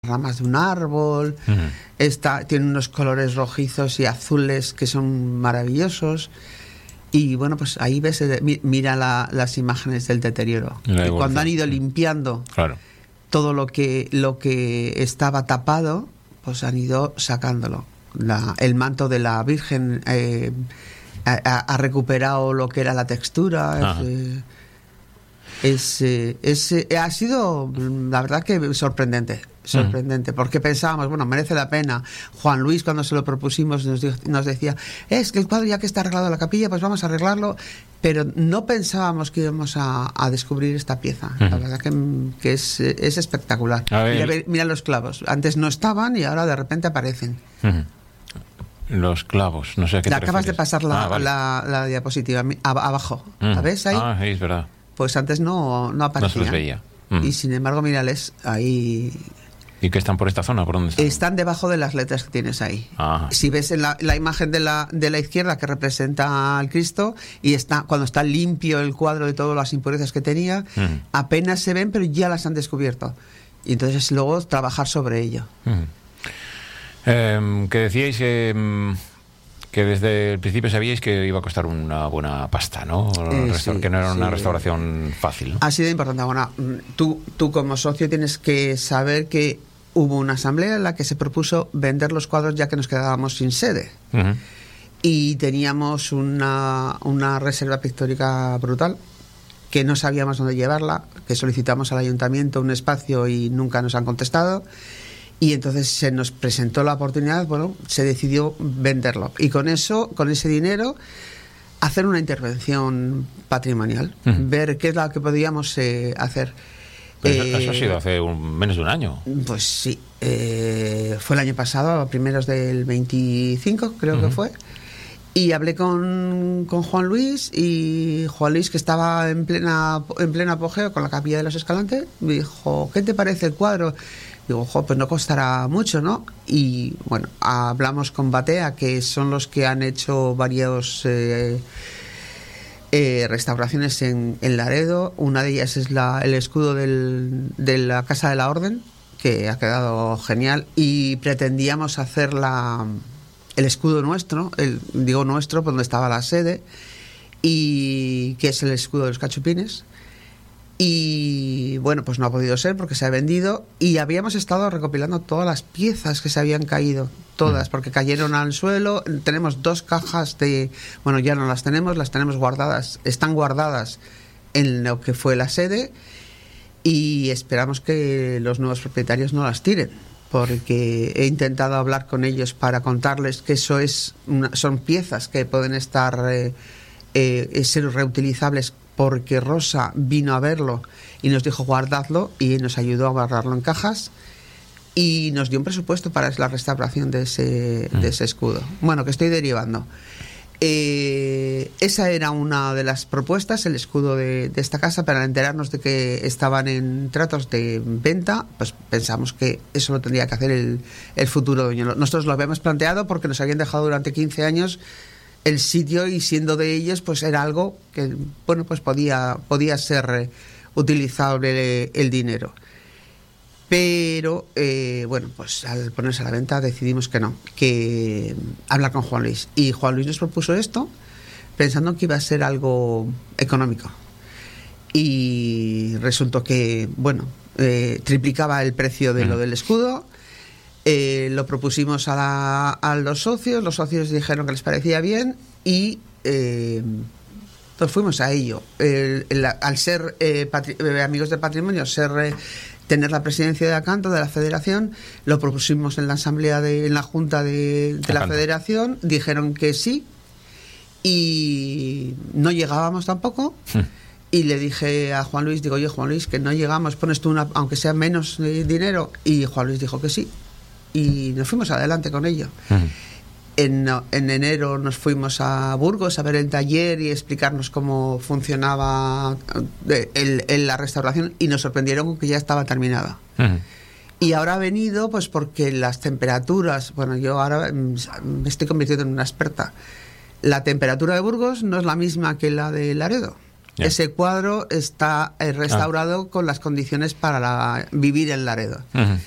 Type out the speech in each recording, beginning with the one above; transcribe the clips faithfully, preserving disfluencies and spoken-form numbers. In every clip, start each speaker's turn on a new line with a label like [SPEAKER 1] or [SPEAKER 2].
[SPEAKER 1] ramas de un árbol, uh-huh. está, tiene unos colores rojizos y azules que son maravillosos. Y bueno, pues ahí ves, mira la, las imágenes del deterioro. Y cuando han ido limpiando
[SPEAKER 2] claro.
[SPEAKER 1] todo lo que, lo que estaba tapado, pues han ido sacándolo. La, el manto de la Virgen eh, ha, ha recuperado lo que era la textura. Es, eh, es, eh, es, eh, ha sido, la verdad, que sorprendente. sorprendente, porque pensábamos, bueno, merece la pena. Juan Luis, cuando se lo propusimos, nos, dijo, nos decía, es que el cuadro ya que está arreglado la capilla, pues vamos a arreglarlo, pero no pensábamos que íbamos a, a descubrir esta pieza. Uh-huh. La verdad que, que es, es espectacular. Mira, mira los clavos, antes no estaban y ahora de repente aparecen.
[SPEAKER 2] Uh-huh. Los clavos, no sé a qué te
[SPEAKER 1] acabas
[SPEAKER 2] refieres.
[SPEAKER 1] de pasar la,
[SPEAKER 2] ah, vale.
[SPEAKER 1] la, la diapositiva abajo,
[SPEAKER 2] uh-huh.
[SPEAKER 1] ¿la ves ahí?
[SPEAKER 2] Ah, sí, es verdad.
[SPEAKER 1] Pues antes no, no aparecían.
[SPEAKER 2] No se los veía. Uh-huh.
[SPEAKER 1] Y sin embargo, mírales, ahí...
[SPEAKER 2] ¿Y qué están por esta zona? ¿Por dónde están?
[SPEAKER 1] Están debajo de las letras que tienes ahí.
[SPEAKER 2] Ajá.
[SPEAKER 1] Si ves en la, la imagen de la, de la izquierda que representa al Cristo, y está cuando está limpio el cuadro de todas las impurezas que tenía, uh-huh. apenas se ven, pero ya las han descubierto. Y entonces luego trabajar sobre ello.
[SPEAKER 2] Uh-huh. Eh, que decíais que, que desde el principio sabíais que iba a costar una buena pasta, ¿no?
[SPEAKER 1] Eh,
[SPEAKER 2] Restaur-
[SPEAKER 1] sí,
[SPEAKER 2] que no era una
[SPEAKER 1] sí.
[SPEAKER 2] restauración fácil, ¿no?
[SPEAKER 1] Ha sido importante. Bueno, tú, tú como socio tienes que saber que hubo una asamblea en la que se propuso vender los cuadros ya que nos quedábamos sin sede.
[SPEAKER 2] Uh-huh.
[SPEAKER 1] Y teníamos una, una reserva pictórica brutal, que no sabíamos dónde llevarla, que solicitamos al ayuntamiento un espacio y nunca nos han contestado. Y entonces se nos presentó la oportunidad, bueno, se decidió venderlo. Y con eso, con ese dinero, hacer una intervención patrimonial, uh-huh. ver qué es lo que podíamos eh, hacer.
[SPEAKER 2] Eso, eh, eso ha sido hace un, menos de un año.
[SPEAKER 1] Pues sí, eh, fue el año pasado, a primeros del veinticinco, creo uh-huh. que fue. Y hablé con, con Juan Luis, y Juan Luis, que estaba en plena en pleno apogeo con la Capilla de los Escalantes, me dijo, ¿qué te parece el cuadro? Digo, jo, pues no costará mucho, ¿no? Y bueno, hablamos con Batea, que son los que han hecho varios... Eh, Eh, restauraciones en, en Laredo. Una de ellas es la, el escudo del, de la Casa de la Orden, que ha quedado genial, y pretendíamos hacer la, el escudo nuestro, el, digo nuestro, donde estaba la sede, y que es el escudo de los Cachupines. Y bueno, pues no ha podido ser porque se ha vendido, y habíamos estado recopilando todas las piezas que se habían caído, todas, porque cayeron al suelo. Tenemos dos cajas de... Bueno, ya no las tenemos, las tenemos guardadas, están guardadas en lo que fue la sede, y esperamos que los nuevos propietarios no las tiren, porque he intentado hablar con ellos para contarles que eso es una, son piezas que pueden estar eh, eh, ser reutilizables, porque Rosa vino a verlo y nos dijo guardadlo, y nos ayudó a guardarlo en cajas y nos dio un presupuesto para la restauración de ese, de ese escudo. Bueno, que estoy derivando. Eh, esa era una de las propuestas, el escudo de, de esta casa. Para enterarnos de que estaban en tratos de venta, pues pensamos que eso lo tendría que hacer el, el futuro dueño. Nosotros lo habíamos planteado porque nos habían dejado durante quince años el sitio, y siendo de ellos, pues era algo que, bueno, pues podía, podía ser utilizable el dinero. Pero, eh, bueno, pues al ponerse a la venta decidimos que no, que hablar con Juan Luis. Y Juan Luis nos propuso esto pensando que iba a ser algo económico. Y resultó que, bueno, eh, triplicaba el precio de lo del escudo. Eh, lo propusimos a, la, a los socios, los socios dijeron que les parecía bien, y eh, nos fuimos a ello. El, el, al ser eh, patri- eh, amigos del patrimonio, ser eh, tener la presidencia de Acanto, de la federación, lo propusimos en la asamblea, de, en la junta de, de la federación, dijeron que sí, y no llegábamos tampoco. Sí. Y le dije a Juan Luis, digo, oye Juan Luis, que no llegamos, pones tú una, aunque sea menos eh, dinero. Y Juan Luis dijo que sí, y nos fuimos adelante con ello. Uh-huh. En, en enero nos fuimos a Burgos a ver el taller y explicarnos cómo funcionaba el, el, la restauración, y nos sorprendieron con que ya estaba terminada. Uh-huh. Y ahora ha venido pues porque las temperaturas, bueno, yo ahora me estoy convirtiendo en una experta. La temperatura de Burgos no es la misma que la de Laredo. Yeah. Ese cuadro está eh, restaurado ah. con las condiciones para la, vivir en Laredo. Uh-huh.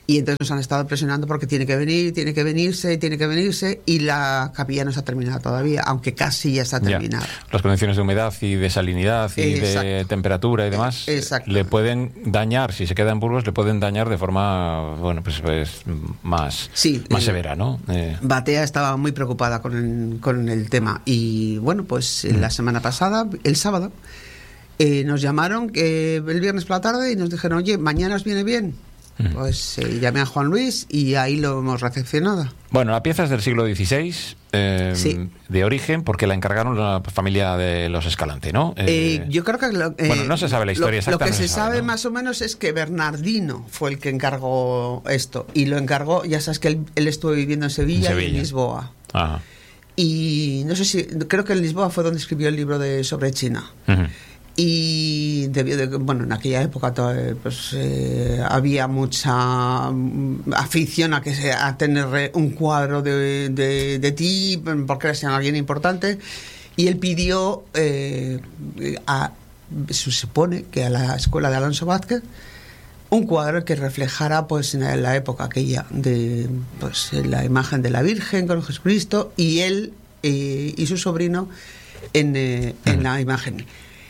[SPEAKER 1] Y entonces nos han estado presionando porque tiene que venir, tiene que venirse, tiene que venirse, y la capilla no está terminada todavía, aunque casi ya está terminada.
[SPEAKER 2] Ya. Las condiciones de humedad y de salinidad y Exacto. de temperatura y demás
[SPEAKER 1] Exacto.
[SPEAKER 2] le pueden dañar, si se queda en Burgos, le pueden dañar de forma, bueno, pues, pues más,
[SPEAKER 1] sí,
[SPEAKER 2] más
[SPEAKER 1] eh,
[SPEAKER 2] severa, ¿no? Eh.
[SPEAKER 1] Batea estaba muy preocupada con el, con el tema, y bueno, pues mm. la semana pasada, el sábado, eh, nos llamaron que el viernes por la tarde y nos dijeron, oye, ¿mañana os viene bien? Pues eh, llamé a Juan Luis y ahí lo hemos recepcionado.
[SPEAKER 2] Bueno, la pieza es del siglo dieciséis, eh, sí. de origen, porque la encargaron la familia de los Escalante, ¿no?
[SPEAKER 1] Eh, eh, yo creo que... Lo, eh,
[SPEAKER 2] bueno, no se sabe la historia
[SPEAKER 1] lo,
[SPEAKER 2] exacta.
[SPEAKER 1] Lo que
[SPEAKER 2] no
[SPEAKER 1] se,
[SPEAKER 2] se
[SPEAKER 1] sabe,
[SPEAKER 2] sabe ¿no?
[SPEAKER 1] más o menos es que Bernardino fue el que encargó esto. Y lo encargó, ya sabes que él, él estuvo viviendo en Sevilla, en Sevilla y en Lisboa.
[SPEAKER 2] Ajá.
[SPEAKER 1] Y no sé si... Creo que en Lisboa fue donde escribió el libro de sobre China.
[SPEAKER 2] Uh-huh.
[SPEAKER 1] Y debió de, bueno, en aquella época pues eh, había mucha afición a que se, a tener un cuadro de, de, de ti porque eras alguien importante, y él pidió eh, a, se supone que a la escuela de Alonso Vázquez un cuadro que reflejara pues en la época aquella de pues la imagen de la Virgen con Jesucristo y él eh, y su sobrino en, eh, en la imagen.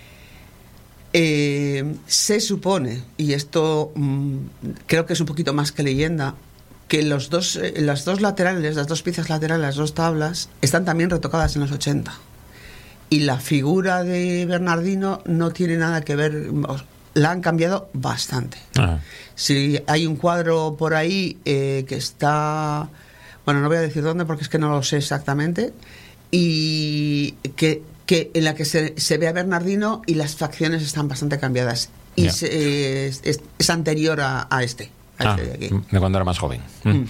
[SPEAKER 1] Eh, se supone, y esto mmm, creo que es un poquito más que leyenda, que los dos, eh, las dos laterales, las dos piezas laterales, las dos tablas, están también retocadas en los ochenta. Y la figura de Bernardino no tiene nada que ver, la han cambiado bastante. Ah. Si hay un cuadro por ahí eh, que está, bueno, no voy a decir dónde porque es que no lo sé exactamente, y que que en la que se, se ve a Bernardino y las facciones están bastante cambiadas. Y yeah. se, eh, es, es anterior a, a este. A
[SPEAKER 2] ah,
[SPEAKER 1] este de, aquí.
[SPEAKER 2] de cuando era más joven. Mm.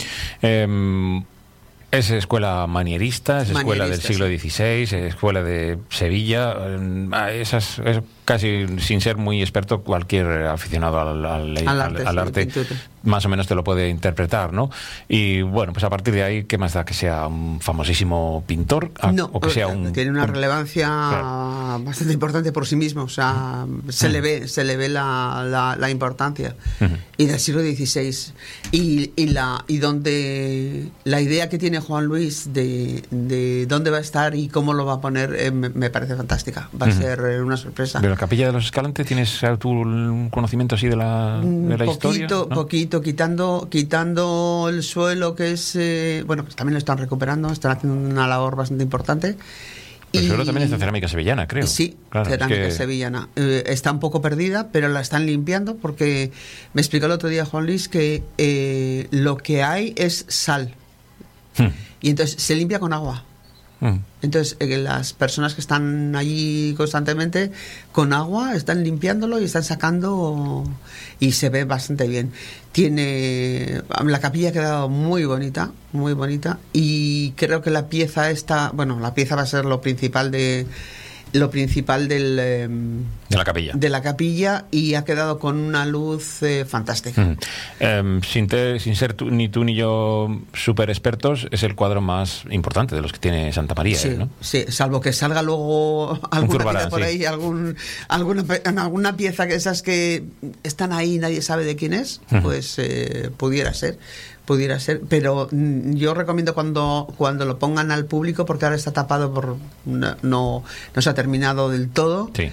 [SPEAKER 2] Eh, es escuela manierista, es manierista, escuela del siglo dieciséis, sí. escuela de Sevilla. Eh, esas, es casi sin ser muy experto, cualquier aficionado al, al, al, al arte, al arte sí, más o menos te lo puede interpretar, ¿no? Y bueno, pues a partir de ahí, ¿qué más da que sea un famosísimo pintor? A,
[SPEAKER 1] no,
[SPEAKER 2] o que sea un,
[SPEAKER 1] tiene una
[SPEAKER 2] un,
[SPEAKER 1] relevancia claro. bastante importante por sí mismo, o sea, uh-huh. se le ve, se le ve la, la, la importancia. Uh-huh. Y del siglo dieciséis. Y, y, la, y donde la idea que tiene Juan Luis de, de dónde va a estar y cómo lo va a poner, eh, me, me parece fantástica. Va uh-huh. a ser una sorpresa.
[SPEAKER 2] ¿De la Capilla de los Escalante tienes tú un conocimiento así de la, de la
[SPEAKER 1] poquito,
[SPEAKER 2] historia?
[SPEAKER 1] ¿no? Poquito, quitando, quitando el suelo, que es... Eh, bueno, pues también lo están recuperando, están haciendo una labor bastante importante.
[SPEAKER 2] El suelo también es de cerámica sevillana, creo.
[SPEAKER 1] Sí,
[SPEAKER 2] claro,
[SPEAKER 1] cerámica
[SPEAKER 2] es que...
[SPEAKER 1] sevillana. Eh, está un poco perdida, pero la están limpiando porque me explicó el otro día Juan Luis que eh, lo que hay es sal. Hmm. Y entonces se limpia con agua. Hmm. Entonces eh, las personas que están allí constantemente con agua están limpiándolo y están sacando, y se ve bastante bien. Tiene, la capilla ha quedado muy bonita, muy bonita, y creo que la pieza esta, bueno, la pieza va a ser lo principal de lo principal del eh,
[SPEAKER 2] de la capilla
[SPEAKER 1] de la capilla y ha quedado con una luz eh, fantástica.
[SPEAKER 2] Mm. Eh, sin, te, sin ser tú, ni tú ni yo súper expertos, es el cuadro más importante de los que tiene Santa María,
[SPEAKER 1] sí,
[SPEAKER 2] ¿no?
[SPEAKER 1] Sí, salvo que salga luego alguna pieza por sí. ahí, algún, alguna, alguna pieza que esas que están ahí y nadie sabe de quién es, uh-huh. pues eh, pudiera ser. pudiera ser, pero yo recomiendo cuando cuando lo pongan al público, porque ahora está tapado por no no, no se ha terminado del todo,
[SPEAKER 2] sí.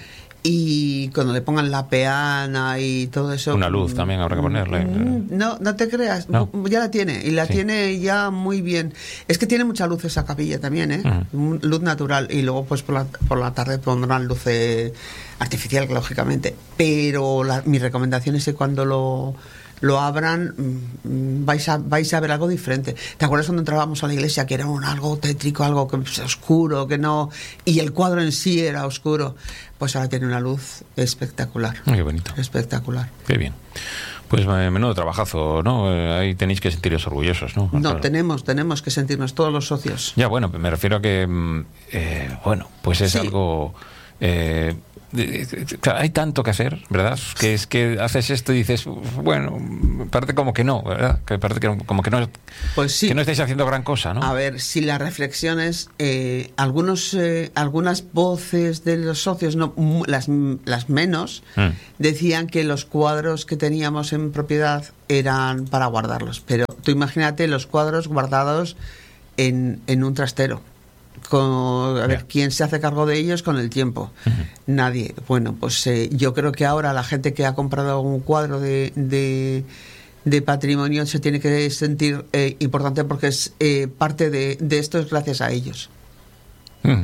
[SPEAKER 1] y cuando le pongan la peana y todo eso,
[SPEAKER 2] una luz también habrá que ponerle.
[SPEAKER 1] No, no te creas, no. ya la tiene y la sí. tiene ya muy bien. Es que tiene mucha luz esa capilla también, ¿eh? Uh-huh. Luz natural, y luego pues por la por la tarde pondrán luz eh, artificial, lógicamente. Pero la, mi recomendación es que cuando lo lo abran, vais a, vais a ver algo diferente. ¿Te acuerdas cuando entrábamos a la iglesia que era un, algo tétrico, algo que, pues, oscuro, que no, y el cuadro en sí era oscuro? Pues ahora tiene una luz espectacular.
[SPEAKER 2] Qué bonito.
[SPEAKER 1] Espectacular.
[SPEAKER 2] Qué bien. Pues menudo trabajazo, ¿no? Ahí tenéis que sentiros orgullosos, ¿no?
[SPEAKER 1] No,
[SPEAKER 2] claro.
[SPEAKER 1] tenemos, tenemos que sentirnos todos los socios.
[SPEAKER 2] Ya, bueno, me refiero a que, eh, bueno, pues es sí. algo... Eh, hay tanto que hacer, ¿verdad? Que es que haces esto y dices, bueno, parece como que no, ¿verdad? Que parece que, como que no,
[SPEAKER 1] pues sí.
[SPEAKER 2] Que no estáis haciendo gran cosa, ¿no?
[SPEAKER 1] A ver, si la reflexión es, eh, algunos, eh, algunas voces de los socios, no, las, las menos, mm. decían que los cuadros que teníamos en propiedad eran para guardarlos. Pero tú imagínate los cuadros guardados en, en un trastero. Con, a ver, ¿quién se hace cargo de ellos con el tiempo? Uh-huh. Nadie. Bueno, pues eh, yo creo que ahora la gente que ha comprado algún cuadro de, de, de patrimonio se tiene que sentir eh, importante, porque es eh, parte de, de esto es gracias a ellos. Uh-huh.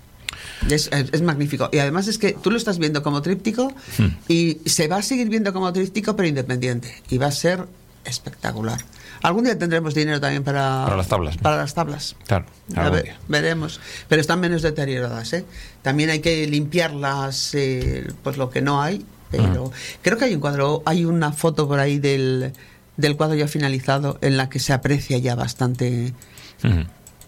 [SPEAKER 1] Es, es, es magnífico. Y además es que tú lo estás viendo como tríptico uh-huh. y se va a seguir viendo como tríptico, pero independiente. Y va a ser espectacular. Algún día tendremos dinero también para,
[SPEAKER 2] para las tablas.
[SPEAKER 1] Para las tablas.
[SPEAKER 2] Claro.
[SPEAKER 1] A ver, veremos. Pero están menos deterioradas, ¿eh? También hay que limpiarlas, eh, pues lo que no hay. Pero uh-huh. creo que hay un cuadro, hay una foto por ahí del, del cuadro ya finalizado en la que se aprecia ya bastante. Uh-huh.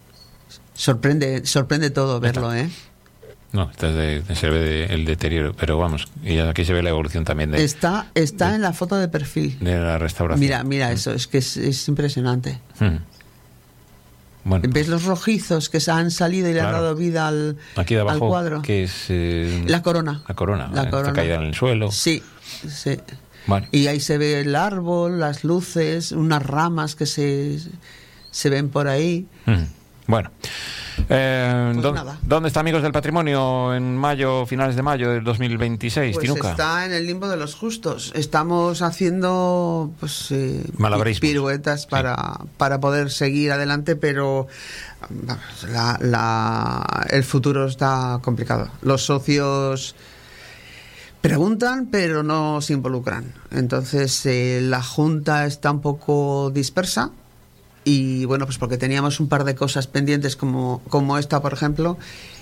[SPEAKER 1] Sorprende, sorprende todo verlo, ¿eh?
[SPEAKER 2] No, este de, se ve de, el deterioro, pero vamos, y aquí se ve la evolución también de...
[SPEAKER 1] Está está de, en la foto de perfil.
[SPEAKER 2] De la restauración.
[SPEAKER 1] Mira, mira, eso, es que es, es impresionante. Hmm. Bueno, ¿ves los rojizos que se han salido y le claro. han dado vida al,
[SPEAKER 2] aquí de abajo,
[SPEAKER 1] al cuadro?
[SPEAKER 2] Que es... Eh,
[SPEAKER 1] la corona.
[SPEAKER 2] La corona,
[SPEAKER 1] la
[SPEAKER 2] eh,
[SPEAKER 1] corona.
[SPEAKER 2] Está caída en el suelo.
[SPEAKER 1] Sí, sí.
[SPEAKER 2] Vale.
[SPEAKER 1] Y ahí se ve el árbol, las luces, unas ramas que se, se ven por ahí.
[SPEAKER 2] Hmm. Bueno... Eh,
[SPEAKER 1] pues
[SPEAKER 2] ¿dónde, ¿Dónde está Amigos del Patrimonio en mayo, finales de mayo del dos mil veintiséis,
[SPEAKER 1] pues
[SPEAKER 2] Tinuca?
[SPEAKER 1] Está en el limbo de los justos. Estamos haciendo pues eh, piruetas para, sí. para poder seguir adelante, pero la, la, el futuro está complicado. Los socios preguntan, pero no se involucran. Entonces eh, la Junta está un poco dispersa. Y bueno, pues porque teníamos un par de cosas pendientes como, como esta, por ejemplo,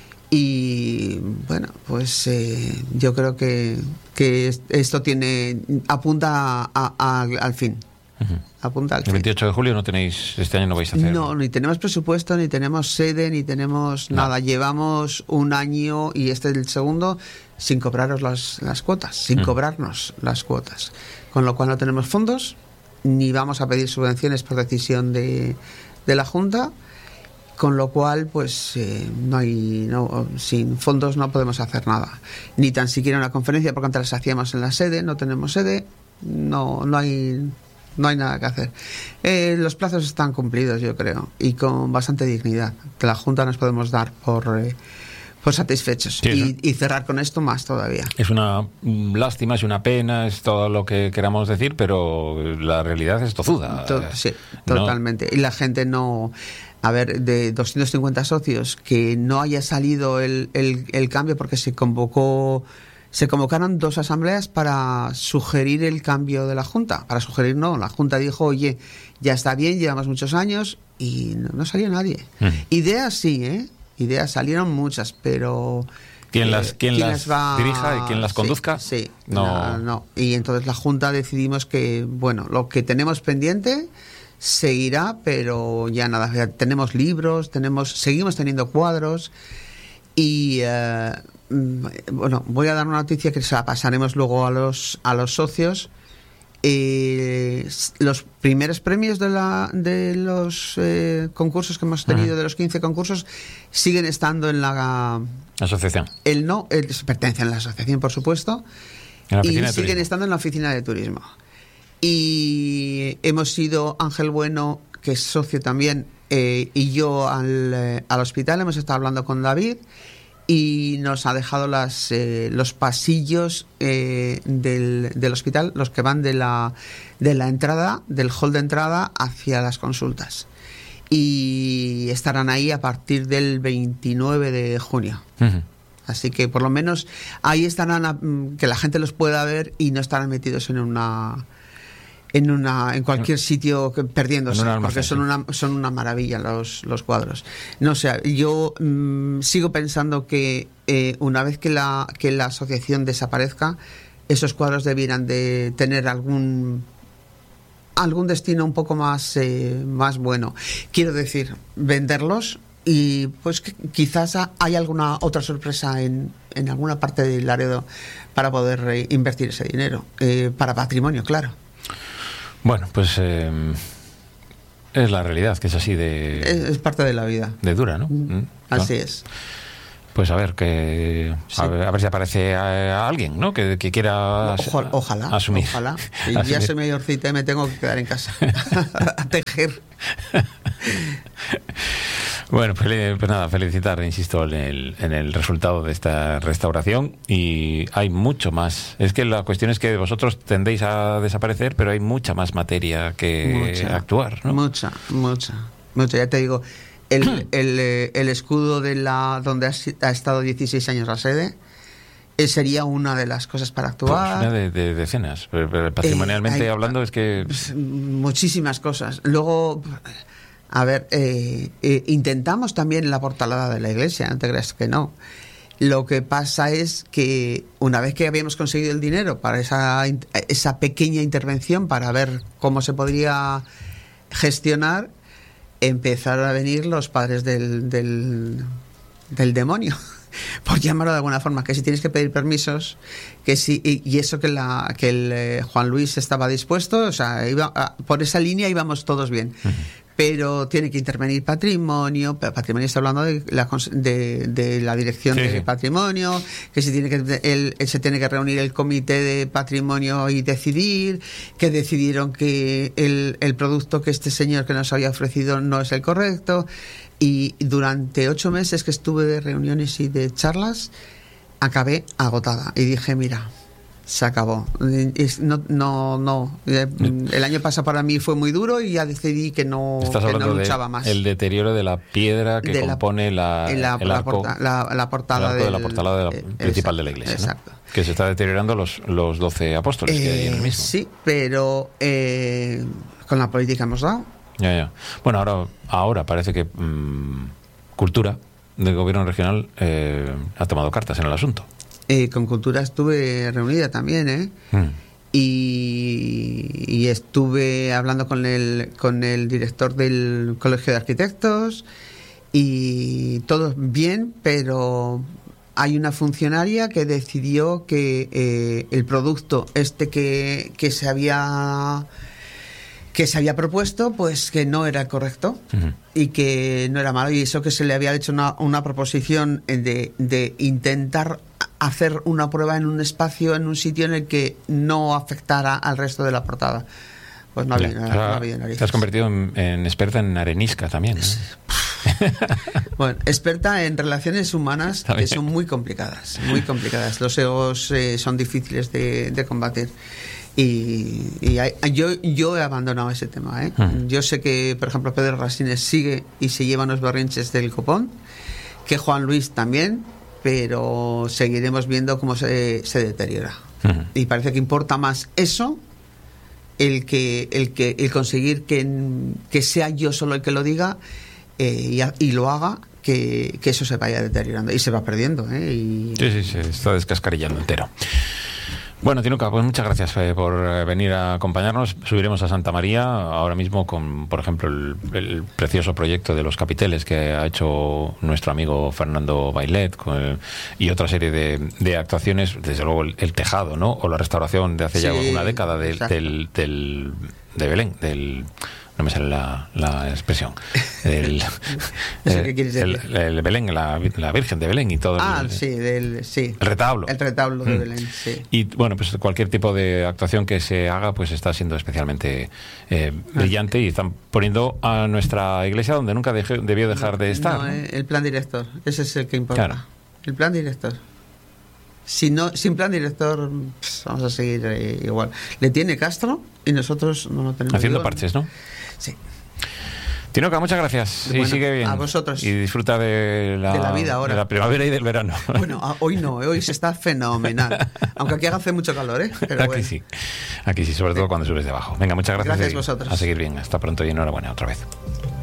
[SPEAKER 1] y bueno, pues eh, yo creo que, que esto tiene apunta a, a, a, al fin.
[SPEAKER 2] Uh-huh.
[SPEAKER 1] Apunta al
[SPEAKER 2] fin. El veintiocho de julio no tenéis, este año no vais a hacer.
[SPEAKER 1] No, ni tenemos presupuesto, ni tenemos sede, ni tenemos no. nada. Llevamos un año, y este es el segundo, sin cobraros las, las cuotas, sin uh-huh. cobrarnos las cuotas. Con lo cual no tenemos fondos, ni vamos a pedir subvenciones por decisión de, de la Junta, con lo cual pues eh, no hay no, sin fondos no podemos hacer nada, ni tan siquiera una conferencia, porque antes las hacíamos en la sede, no tenemos sede, no no hay no hay nada que hacer. Eh, los plazos están cumplidos, yo creo, y con bastante dignidad que la Junta nos podemos dar por eh, pues satisfechos, sí, y, y cerrar con esto más todavía.
[SPEAKER 2] Es una lástima, es una pena, es todo lo que queramos decir, pero la realidad es tozuda.
[SPEAKER 1] To- sí, totalmente. No. Y la gente no... A ver, de doscientos cincuenta socios, que no haya salido el, el, el cambio, porque se convocó... Se convocaron dos asambleas para sugerir el cambio de la Junta. Para sugerir, no. La Junta dijo, oye, ya está bien, llevamos muchos años, y no, no salió nadie. Mm. Ideas sí, ¿eh? Ideas salieron muchas, pero...
[SPEAKER 2] ¿Quién las, quién
[SPEAKER 1] ¿quién
[SPEAKER 2] las
[SPEAKER 1] va...
[SPEAKER 2] dirija y quién las conduzca?
[SPEAKER 1] Sí, sí.
[SPEAKER 2] No.
[SPEAKER 1] No, no. Y entonces la Junta decidimos que, bueno, lo que tenemos pendiente seguirá, pero ya nada. Ya tenemos libros, tenemos, seguimos teniendo cuadros y... Uh, bueno, voy a dar una noticia que se la pasaremos luego a los, a los socios. Eh, los primeros premios de, la, de los eh, concursos que hemos tenido, uh-huh. de los quince concursos, siguen estando en la
[SPEAKER 2] asociación.
[SPEAKER 1] El no, el, pertenecen a la asociación, por supuesto,
[SPEAKER 2] y
[SPEAKER 1] siguen turismo. estando en la oficina de turismo. Y hemos ido, Ángel Bueno, que es socio también, eh, y yo al, eh, al hospital, hemos estado hablando con David, y nos ha dejado las, eh, los pasillos eh, del, del hospital, los que van de la, de la entrada, del hall de entrada hacia las consultas. Y estarán ahí a partir del veintinueve de junio. Uh-huh. Así que por lo menos ahí estarán, a, que la gente los pueda ver y no estarán metidos en una... en una en cualquier sitio que, perdiéndose, porque son una son una maravilla los los cuadros. No sé, yo mmm, sigo pensando que eh, una vez que la que la asociación desaparezca, esos cuadros debieran de tener algún algún destino un poco más eh, más bueno. Quiero decir, venderlos y pues que quizás hay alguna otra sorpresa en en alguna parte de Laredo para poder eh, invertir ese dinero, eh, para patrimonio, claro.
[SPEAKER 2] Bueno, pues eh, es la realidad, que es así de...
[SPEAKER 1] Es, es parte de la vida.
[SPEAKER 2] De dura, ¿no?
[SPEAKER 1] Mm, así ¿no? es.
[SPEAKER 2] Pues a ver, que sí. a, ver, a ver si aparece a, a alguien, ¿no? Que, que quiera
[SPEAKER 1] ojalá, ojalá,
[SPEAKER 2] asumir.
[SPEAKER 1] Ojalá. Y asumir. Ya soy mayorcita y me tengo que quedar en casa a tejer.
[SPEAKER 2] Bueno, pues, pues nada, felicitar, insisto, en el, en el resultado de esta restauración, y hay mucho más. Es que la cuestión es que vosotros tendéis a desaparecer, pero hay mucha más materia que mucha, actuar, ¿no?
[SPEAKER 1] Mucha, mucha, mucha. Ya te digo, el, el, el escudo de la donde ha, ha estado dieciséis años la sede, sería una de las cosas para actuar.
[SPEAKER 2] Pues una de, de decenas, pero, pero patrimonialmente eh, hay, hablando es que...
[SPEAKER 1] Muchísimas cosas. Luego... A ver, eh, eh, intentamos también la portalada de la iglesia, no te creas que no. Lo que pasa es que una vez que habíamos conseguido el dinero para esa, esa pequeña intervención, para ver cómo se podría gestionar, empezaron a venir los padres del, del, del demonio, por llamarlo de alguna forma, que si tienes que pedir permisos, que si, y, y eso que, la, que el eh, Juan Luis estaba dispuesto, o sea, iba, a, por esa línea íbamos todos bien. Uh-huh. Pero tiene que intervenir patrimonio, patrimonio está hablando de la, de, de la dirección sí, de sí. patrimonio, que se tiene que el, se tiene que reunir el comité de patrimonio y decidir, que decidieron que el, el producto que este señor que nos había ofrecido no es el correcto, y durante ocho meses que estuve de reuniones y de charlas, acabé agotada y dije, mira, se acabó. No, no, no. El año pasado para mí fue muy duro y ya decidí que no,
[SPEAKER 2] Estás
[SPEAKER 1] que no luchaba
[SPEAKER 2] de
[SPEAKER 1] más.
[SPEAKER 2] El deterioro de la piedra que de compone la,
[SPEAKER 1] la,
[SPEAKER 2] el
[SPEAKER 1] la,
[SPEAKER 2] arco,
[SPEAKER 1] porta, la, la portada,
[SPEAKER 2] el arco
[SPEAKER 1] del,
[SPEAKER 2] de la portada de la,
[SPEAKER 1] eh,
[SPEAKER 2] principal
[SPEAKER 1] exacto,
[SPEAKER 2] de la iglesia,
[SPEAKER 1] exacto.
[SPEAKER 2] ¿no? Que se está deteriorando los, los doce apóstoles eh, que hay en el mismo.
[SPEAKER 1] Sí, pero eh, con la política hemos dado.
[SPEAKER 2] Ya, ya. Bueno, ahora, ahora parece que mmm, Cultura del Gobierno Regional eh, ha tomado cartas en el asunto.
[SPEAKER 1] Eh, con Cultura estuve reunida también, ¿eh? Mm. Y, y estuve hablando con el, con el director del Colegio de Arquitectos y todo bien, pero hay una funcionaria que decidió que eh, el producto este que, que se había... que se había propuesto, pues que no era correcto uh-huh. y que no era malo, y eso que se le había hecho una, una proposición de, de intentar hacer una prueba en un espacio, en un sitio en el que no afectara al resto de la portada. Pues no había,
[SPEAKER 2] ya,
[SPEAKER 1] no, no había narices.
[SPEAKER 2] Te has convertido en, en experta en arenisca también, ¿eh?
[SPEAKER 1] Bueno, experta en relaciones humanas que son muy complicadas, muy complicadas. Los egos eh, son difíciles de, de combatir. Y, y hay, yo, yo he abandonado ese tema, ¿eh? Uh-huh. Yo sé que, por ejemplo, Pedro Rasines sigue y se lleva los berrinches del copón, que Juan Luis también, pero seguiremos viendo cómo se, se deteriora. Uh-huh. Y parece que importa más eso, el que el que el conseguir que, que sea yo solo el que lo diga eh, y, y lo haga, que, que eso se vaya deteriorando y se va perdiendo, ¿eh? Y...
[SPEAKER 2] Sí, sí, se está descascarillando entero. Bueno, Tinuca, pues muchas gracias eh, por eh, venir a acompañarnos. Subiremos a Santa María ahora mismo con, por ejemplo, el, el precioso proyecto de los capiteles que ha hecho nuestro amigo Fernando Bailet con el, y otra serie de, de actuaciones, desde luego el, el tejado, ¿no? O la restauración de hace sí, ya una década de, del, del, de Belén, del... No me sale la, la expresión. El,
[SPEAKER 1] ¿Qué quieres decir?
[SPEAKER 2] El, el Belén, la, la Virgen de Belén y todo.
[SPEAKER 1] Ah,
[SPEAKER 2] el,
[SPEAKER 1] sí, del, sí.
[SPEAKER 2] El retablo.
[SPEAKER 1] El retablo de mm. Belén, sí.
[SPEAKER 2] Y bueno, pues cualquier tipo de actuación que se haga, pues está siendo especialmente eh, brillante, y están poniendo a nuestra iglesia donde nunca dejé, debió dejar de estar.
[SPEAKER 1] No, ¿no? El plan director, ese es el que importa.
[SPEAKER 2] Claro.
[SPEAKER 1] El plan director. Si no, sin plan director, pues vamos a seguir eh, igual. Le tiene Castro y nosotros no lo tenemos.
[SPEAKER 2] Haciendo
[SPEAKER 1] yo,
[SPEAKER 2] parches, ¿no?
[SPEAKER 1] Sí.
[SPEAKER 2] Tinuca, muchas gracias.
[SPEAKER 1] Bueno,
[SPEAKER 2] y sigue bien.
[SPEAKER 1] A vosotros.
[SPEAKER 2] Y disfruta de la,
[SPEAKER 1] de la vida ahora.
[SPEAKER 2] De la primavera y del verano.
[SPEAKER 1] Bueno, hoy no, hoy se está fenomenal. Aunque aquí hace mucho calor, ¿eh? Pero
[SPEAKER 2] aquí
[SPEAKER 1] bueno.
[SPEAKER 2] sí. Aquí sí, sobre todo cuando subes debajo. Venga, muchas gracias.
[SPEAKER 1] Gracias a vosotros.
[SPEAKER 2] A seguir bien. Hasta pronto y enhorabuena otra vez.